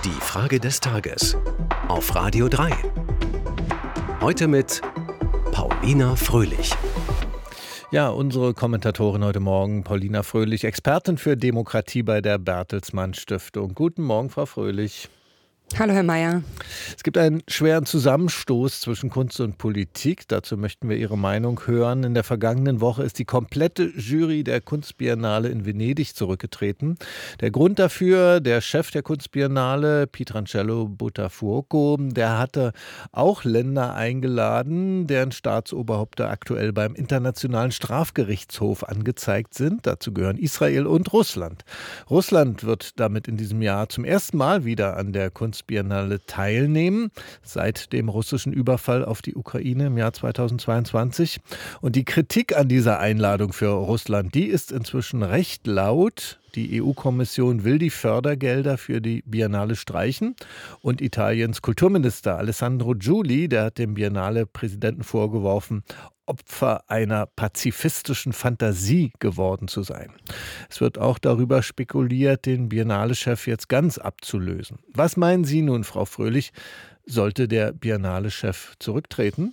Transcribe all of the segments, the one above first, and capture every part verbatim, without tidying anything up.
Die Frage des Tages auf Radio drei. Heute mit Paulina Fröhlich. Ja, unsere Kommentatorin heute Morgen, Paulina Fröhlich, Expertin für Demokratie bei der Bertelsmann Stiftung. Guten Morgen, Frau Fröhlich. Hallo, Herr Mayer. Es gibt einen schweren Zusammenstoß zwischen Kunst und Politik. Dazu möchten wir Ihre Meinung hören. In der vergangenen Woche ist die komplette Jury der Kunstbiennale in Venedig zurückgetreten. Der Grund dafür, der Chef der Kunstbiennale, Pietrangelo Buttafuoco, der hatte auch Länder eingeladen, deren Staatsoberhäupter aktuell beim Internationalen Strafgerichtshof angezeigt sind. Dazu gehören Israel und Russland. Russland wird damit in diesem Jahr zum ersten Mal wieder an der Kunstbiennale teilnehmen, seit dem russischen Überfall auf die Ukraine im Jahr zweitausendzweiundzwanzig. Und die Kritik an dieser Einladung für Russland, die ist inzwischen recht laut. Die E U-Kommission will die Fördergelder für die Biennale streichen. Und Italiens Kulturminister Alessandro Giuli, der hat dem Biennale-Präsidenten vorgeworfen, Opfer einer pazifistischen Fantasie geworden zu sein. Es wird auch darüber spekuliert, den Biennale-Chef jetzt ganz abzulösen. Was meinen Sie nun, Frau Fröhlich? Sollte der Biennale-Chef zurücktreten?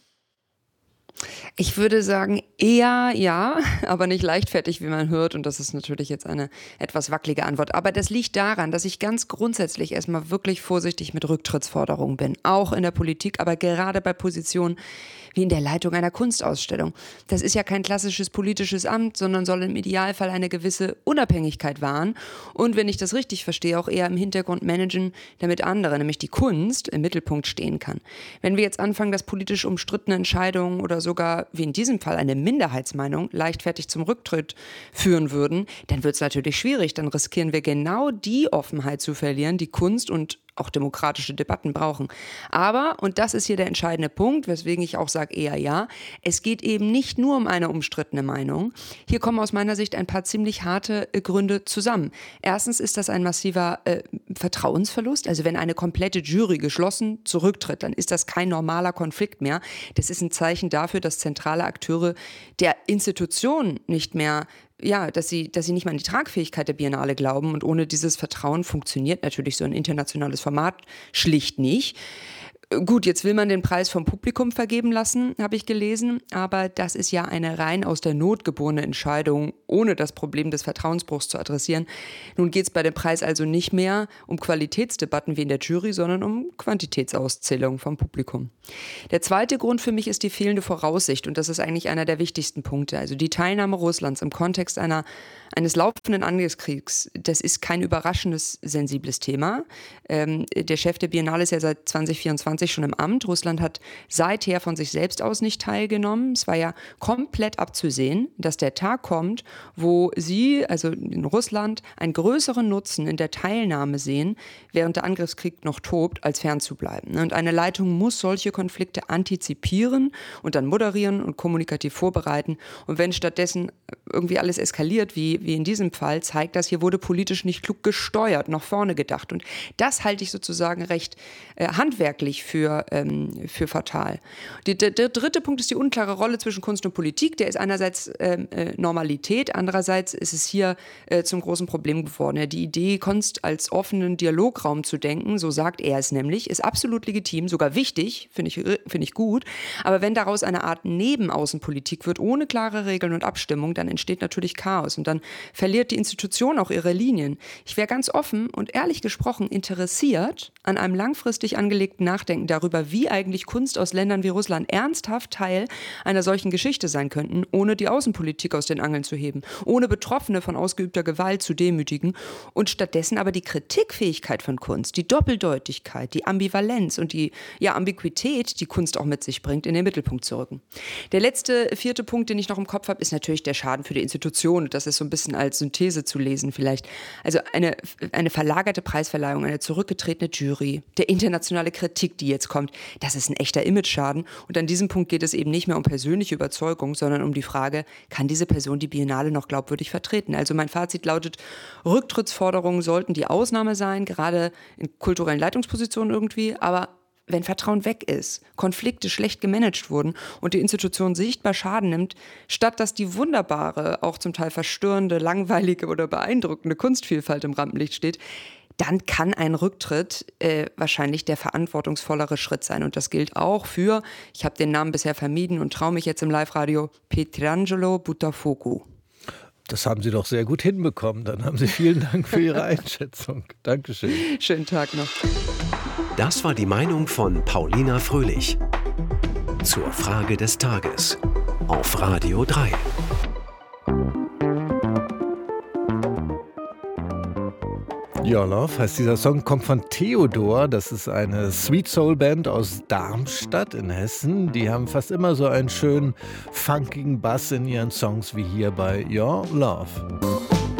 Ich würde sagen, eher ja, aber nicht leichtfertig, wie man hört. Und das ist natürlich jetzt eine etwas wackelige Antwort. Aber das liegt daran, dass ich ganz grundsätzlich erstmal wirklich vorsichtig mit Rücktrittsforderungen bin. Auch in der Politik, aber gerade bei Positionen wie in der Leitung einer Kunstausstellung. Das ist ja kein klassisches politisches Amt, sondern soll im Idealfall eine gewisse Unabhängigkeit wahren. Und wenn ich das richtig verstehe, auch eher im Hintergrund managen, damit andere, nämlich die Kunst, im Mittelpunkt stehen kann. Wenn wir jetzt anfangen, dass politisch umstrittene Entscheidungen oder sogar, wie in diesem Fall, eine Minderheitsmeinung leichtfertig zum Rücktritt führen würden, dann wird es natürlich schwierig. Dann riskieren wir genau die Offenheit zu verlieren, die Kunst und auch demokratische Debatten brauchen. Aber, und das ist hier der entscheidende Punkt, weswegen ich auch sage eher ja, es geht eben nicht nur um eine umstrittene Meinung. Hier kommen aus meiner Sicht ein paar ziemlich harte äh, Gründe zusammen. Erstens ist das ein massiver äh, Vertrauensverlust. Also wenn eine komplette Jury geschlossen zurücktritt, dann ist das kein normaler Konflikt mehr. Das ist ein Zeichen dafür, dass zentrale Akteure der Institution nicht mehr Ja, dass sie, dass sie nicht mal an die Tragfähigkeit der Biennale glauben, und ohne dieses Vertrauen funktioniert natürlich so ein internationales Format schlicht nicht. Gut, jetzt will man den Preis vom Publikum vergeben lassen, habe ich gelesen, aber das ist ja eine rein aus der Not geborene Entscheidung, ohne das Problem des Vertrauensbruchs zu adressieren. Nun geht es bei dem Preis also nicht mehr um Qualitätsdebatten wie in der Jury, sondern um Quantitätsauszählung vom Publikum. Der zweite Grund für mich ist die fehlende Voraussicht, und das ist eigentlich einer der wichtigsten Punkte. Also die Teilnahme Russlands im Kontext einer, eines laufenden Angriffskriegs, das ist kein überraschendes, sensibles Thema. Ähm, der Chef der Biennale ist ja seit zweitausendvierundzwanzig schon im Amt. Russland hat seither von sich selbst aus nicht teilgenommen. Es war ja komplett abzusehen, dass der Tag kommt, wo sie, also in Russland, einen größeren Nutzen in der Teilnahme sehen, während der Angriffskrieg noch tobt, als fernzubleiben. Und eine Leitung muss solche Konflikte antizipieren und dann moderieren und kommunikativ vorbereiten. Und wenn stattdessen irgendwie alles eskaliert, wie, wie in diesem Fall, zeigt das, hier wurde politisch nicht klug gesteuert, nach vorne gedacht. Und das halte ich sozusagen recht äh, handwerklich für, ähm, für fatal. Die, der, der dritte Punkt ist die unklare Rolle zwischen Kunst und Politik. Der ist einerseits ähm, äh, Normalität, andererseits ist es hier äh, zum großen Problem geworden. Ja, die Idee, Kunst als offenen Dialograum zu denken, so sagt er es nämlich, ist absolut legitim, sogar wichtig, finde ich, finde ich gut. Aber wenn daraus eine Art Nebenaußenpolitik wird, ohne klare Regeln und Abstimmung, dann entsteht natürlich Chaos und dann verliert die Institution auch ihre Linien. Ich wäre ganz offen und ehrlich gesprochen interessiert an einem langfristig angelegten Nachdenken darüber, wie eigentlich Kunst aus Ländern wie Russland ernsthaft Teil einer solchen Geschichte sein könnten, ohne die Außenpolitik aus den Angeln zu heben, ohne Betroffene von ausgeübter Gewalt zu demütigen und stattdessen aber die Kritikfähigkeit von Kunst, die Doppeldeutigkeit, die Ambivalenz und die ja, Ambiguität, die Kunst auch mit sich bringt, in den Mittelpunkt zu rücken. Der letzte, vierte Punkt, den ich noch im Kopf habe, ist natürlich der Schaden für die Institution. Das ist so ein bisschen als Synthese zu lesen vielleicht. Also eine, eine verlagerte Preisverleihung, eine zurückgetretene Jury, der internationale Kritik, die jetzt kommt, das ist ein echter Image-Schaden. Und an diesem Punkt geht es eben nicht mehr um persönliche Überzeugung, sondern um die Frage, kann diese Person die Biennale noch glaubwürdig vertreten? Also mein Fazit lautet, Rücktrittsforderungen sollten die Ausnahme sein, gerade in kulturellen Leitungspositionen irgendwie, aber wenn Vertrauen weg ist, Konflikte schlecht gemanagt wurden und die Institution sichtbar Schaden nimmt, statt dass die wunderbare, auch zum Teil verstörende, langweilige oder beeindruckende Kunstvielfalt im Rampenlicht steht, dann kann ein Rücktritt äh, wahrscheinlich der verantwortungsvollere Schritt sein. Und das gilt auch für, ich habe den Namen bisher vermieden und traue mich jetzt im Live-Radio, Pietrangelo Buttafuoco. Das haben Sie doch sehr gut hinbekommen. Dann haben Sie vielen Dank für Ihre Einschätzung. Dankeschön. Schönen Tag noch. Das war die Meinung von Paulina Fröhlich zur Frage des Tages auf Radio drei. Your Love heißt dieser Song, kommt von Theodor. Das ist eine Sweet Soul Band aus Darmstadt in Hessen. Die haben fast immer so einen schönen funkigen Bass in ihren Songs wie hier bei Your Love.